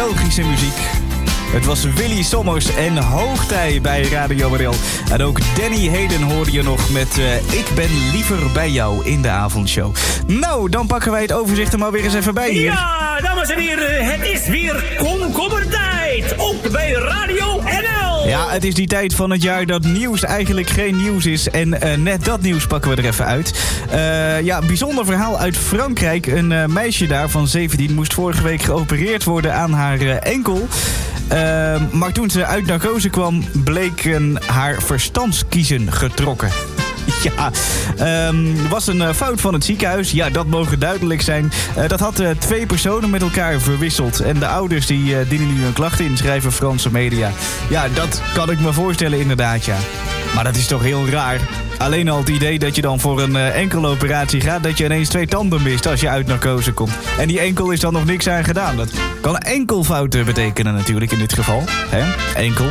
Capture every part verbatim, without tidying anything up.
Belgische muziek. Het was Willy Sommers en Hoogtij bij Radio R L. En ook Danny Hayden hoorde je nog met uh, Ik ben liever bij jou in de avondshow. Nou, dan pakken wij het overzicht er maar weer eens even bij hier. Ja, dames en heren, het is weer komkommertijd. Ook bij Radio R L. Ja, het is die tijd van het jaar dat nieuws eigenlijk geen nieuws is. En uh, net dat nieuws pakken we er even uit. Uh, ja, bijzonder verhaal uit Frankrijk. Een uh, meisje daar van zeventien moest vorige week geopereerd worden aan haar uh, enkel. Uh, maar toen ze uit narcose kwam, bleken haar verstandskiezen getrokken. Ja, um, was een uh, fout van het ziekenhuis. Ja, dat mogen duidelijk zijn. Uh, dat had uh, twee personen met elkaar verwisseld. En de ouders die uh, dienen nu hun klachten in, schrijven Franse media. Ja, dat kan ik me voorstellen inderdaad, ja. Maar dat is toch heel raar. Alleen al het idee dat je dan voor een uh, enkele operatie gaat, dat je ineens twee tanden mist als je uit narcose komt. En die enkel is dan nog niks aan gedaan. Dat kan enkelfouten betekenen natuurlijk in dit geval. Hè? Enkel.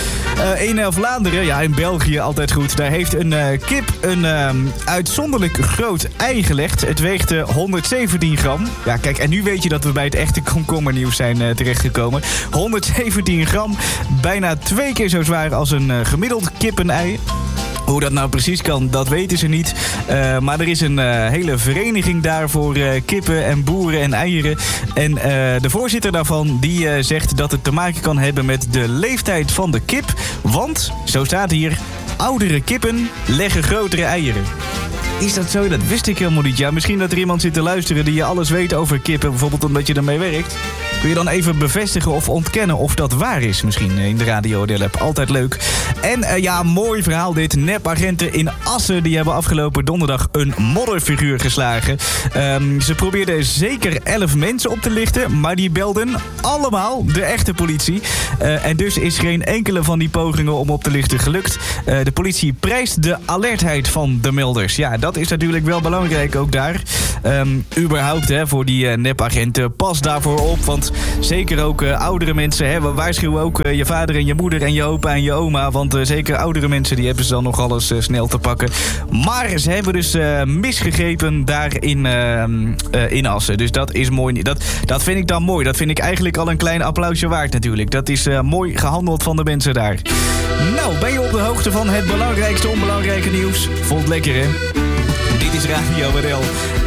Uh, in uh, Vlaanderen, ja, in België altijd goed. Daar heeft een uh, kip een uh, uitzonderlijk groot ei gelegd. Het weegt uh, honderdzeventien gram. Ja, kijk, en nu weet je dat we bij het echte komkommernieuws zijn uh, terechtgekomen. honderdzeventien gram, bijna twee keer zo zwaar als een uh, gemiddeld kippenei. Hoe dat nou precies kan, dat weten ze niet. Uh, maar er is een uh, hele vereniging daar voor uh, kippen en boeren en eieren. En uh, de voorzitter daarvan die uh, zegt dat het te maken kan hebben met de leeftijd van de kip. Want, zo staat hier, oudere kippen leggen grotere eieren. Is dat zo? Dat wist ik helemaal niet. Ja, misschien dat er iemand zit te luisteren die je alles weet over kippen, bijvoorbeeld omdat je ermee werkt. Kun je dan even bevestigen of ontkennen of dat waar is misschien in de Radio R L-app. Altijd leuk. En uh, ja, mooi verhaal dit. Nepagenten in Assen die hebben afgelopen donderdag een modderfiguur geslagen. Um, ze probeerden zeker elf mensen op te lichten, maar die belden allemaal de echte politie. Uh, en dus is geen enkele van die pogingen om op te lichten gelukt. Uh, de politie prijst de alertheid van de melders. Ja, dat is natuurlijk wel belangrijk ook daar. Um, überhaupt hè, voor die uh, nepagenten. Pas daarvoor op, want zeker ook uh, oudere mensen. Hè, we waarschuwen ook uh, je vader en je moeder en je opa en je oma. Want uh, zeker oudere mensen die hebben ze dan nog alles uh, snel te pakken. Maar ze hebben dus uh, misgegrepen daar in, uh, uh, in Assen. Dus dat is mooi. Dat, dat vind ik dan mooi. Dat vind ik eigenlijk al een klein applausje waard natuurlijk. Dat is uh, mooi gehandeld van de mensen daar. Nou, ben je op de hoogte van het belangrijkste onbelangrijke nieuws? Vond het lekker, hè? Dit is Radio R L.